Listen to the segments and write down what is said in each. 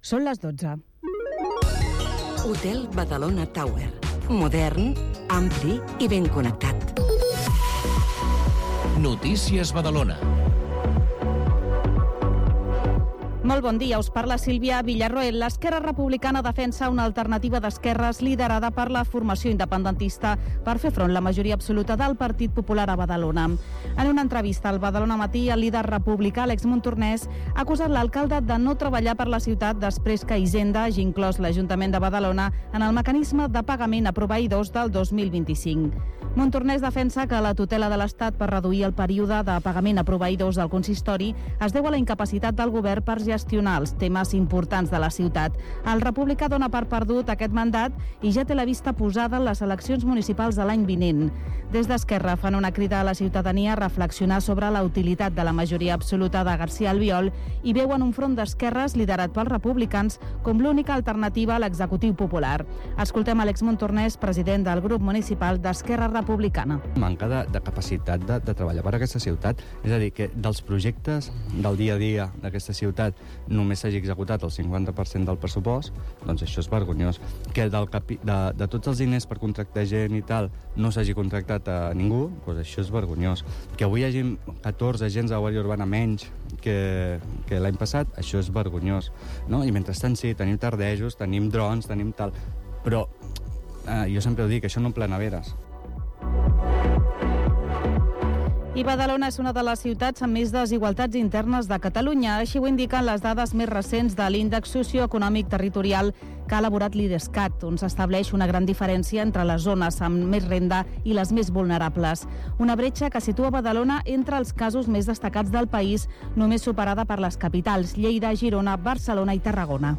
Són les 12. Hotel Badalona Tower. Modern, ampli i ben connectat. Notícies Badalona. Molt bon dia, us parla Sílvia Villarroel. L'Esquerra Republicana defensa una alternativa d'esquerres liderada per la formació independentista per fer front a la majoria absoluta del Partit Popular a Badalona. En una entrevista al Badalona Matí, el líder republicà, Àlex Montornès, ha acusat l'alcalde de no treballar per la ciutat després que Hisenda hagi inclòs l'Ajuntament de Badalona en el mecanisme de pagament a proveïdors del 2025. Montornès defensa que la tutela de l'Estat per reduir el període de pagament a proveïdors del consistori es deu a la incapacitat del govern per gestionar els temes importants de la ciutat. El republicà dona per perdut aquest mandat i ja té la vista posada en les eleccions municipals de l'any vinent. Des d'Esquerra fan una crida a la ciutadania a reflexionar sobre la utilitat de la majoria absoluta de García Albiol i veuen un front d'esquerres liderat pels republicans com l'única alternativa a l'executiu popular. Escoltem Àlex Montornès, president del grup municipal d'Esquerra Republicana. Manca de capacitat de treballar per aquesta ciutat. És a dir, que dels projectes del dia a dia d'aquesta ciutat només s'hagi executat el 50% del pressupost, doncs això és vergonyós. Que de tots els diners per contractar gent i tal no s'hagi contractat a ningú, doncs això és vergonyós. Que avui hi hagi 14 agents de Guàrdia Urbana menys que l'any passat, això és vergonyós, no? I mentrestant sí, tenim tardejos, tenim drons, tenim tal, però jo sempre ho dic, això no omple neveres. I Badalona és una de les ciutats amb més desigualtats internes de Catalunya. Així ho indiquen les dades més recents de l'índex socioeconòmic territorial que ha elaborat l'IDESCAT, on s'estableix una gran diferència entre les zones amb més renda i les més vulnerables. Una bretxa que situa Badalona entre els casos més destacats del país, només superada per les capitals Lleida, Girona, Barcelona i Tarragona.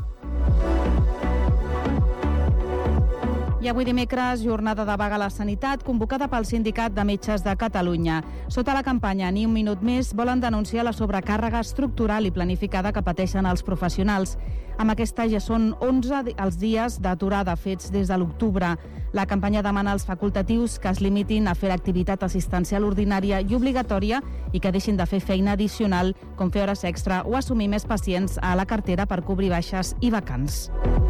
I avui dimecres, jornada de vaga a la sanitat convocada pel Sindicat de Metges de Catalunya. Sota la campanya Ni un minut més volen denunciar la sobrecàrrega estructural i planificada que pateixen els professionals. Amb aquesta ja són 11 els dies d'aturada fets des de l'octubre. La campanya demana als facultatius que es limitin a fer l'activitat assistencial ordinària i obligatòria i que deixin de fer feina addicional com fer hores extra o assumir més pacients a la cartera per cobrir baixes i vacants.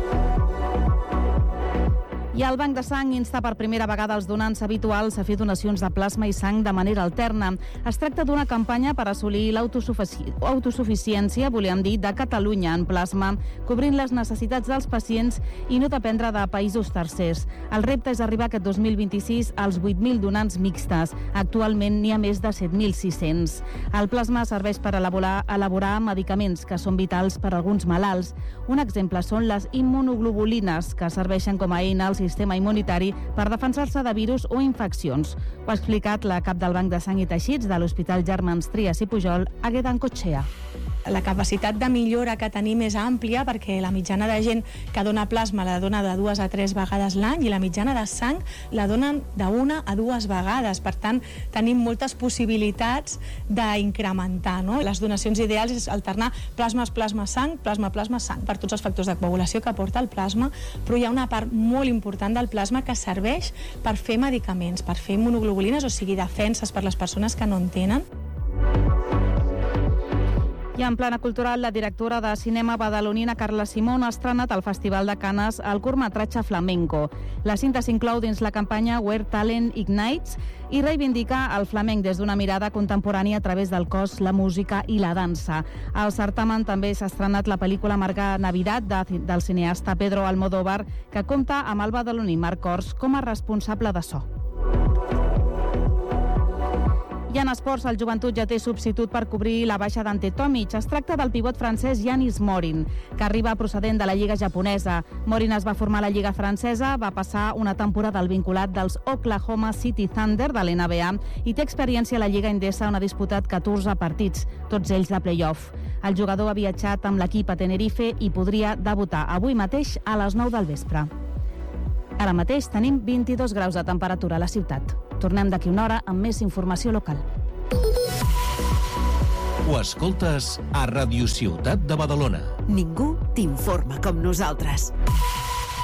I el Banc de Sang insta per primera vegada els donants habituals a fer donacions de plasma i sang de manera alterna. Es tracta d'una campanya per assolir l'autosuficiència, volem dir, de Catalunya en plasma, cobrint les necessitats dels pacients i no dependre de països tercers. El repte és arribar aquest 2026 als 8.000 donants mixtes. Actualment n'hi ha més de 7.600. El plasma serveix per elaborar medicaments que són vitals per a alguns malalts. Un exemple són les immunoglobulines, que serveixen com a eina al sistema immunitari per defensar-se de virus o infeccions. Ho ha explicat la cap del Banc de Sang i Teixits de l'Hospital Germans Trias i Pujol, Águeda Encochea. La capacitat de millora que tenim és àmplia perquè la mitjana de gent que dona plasma la dona de 2 a 3 vegades l'any i la mitjana de sang la donen de 1 a 2 vegades. Per tant, tenim moltes possibilitats d'incrementar, no? Les donacions ideals és alternar plasma-sang per tots els factors de coagulació que aporta el plasma, però hi ha una part molt important del plasma que serveix per fer medicaments, per fer immunoglobulines, o sigui, defenses per les persones que no en tenen. I en plana cultural, la directora de cinema badalonina Carla Simón ha estrenat al Festival de Canes el curtmetratge Flamenco. La cinta s'inclou dins la campanya Where Talent Ignites i reivindica el flamenc des d'una mirada contemporània a través del cos, la música i la dansa. Al certamen també s'ha estrenat la pel·lícula Amarga Navidad del cineasta Pedro Almodóvar, que compta amb el badaloní Marc Ors com a responsable de so. I en esports, el Joventut ja té substitut per cobrir la baixa d'Ante Tomic. Es tracta del pivot francès Yanis Morin, que arriba procedent de la Lliga japonesa. Morin es va formar a la Lliga francesa, va passar una temporada al vinculat dels Oklahoma City Thunder de l'NBA i té experiència a la Lliga Endesa, on ha disputat 14 partits, tots ells de play-off. El jugador ha viatjat amb l'equip a Tenerife i podria debutar avui mateix a les 9 del vespre. Ara mateix tenim 22 graus de temperatura a la ciutat. Tornem d'aquí una hora amb més informació local. Ho escoltes a Radio Ciutat de Badalona. Ningú t'informa com nosaltres.